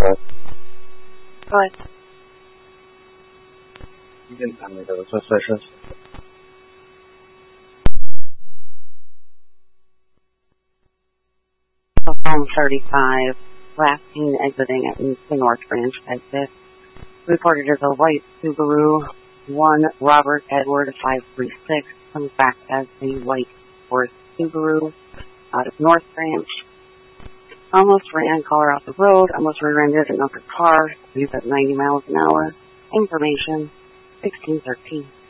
What? You didn't tell me that was suspicious. Home 35, last seen exiting at the North Branch exit. Reported as a white Subaru, 1 Robert Edward 536, comes back as a white Ford Subaru out of North Branch. Almost ran car off the road, almost rear-ended another car, he's at 90 miles an hour. Information, 1613.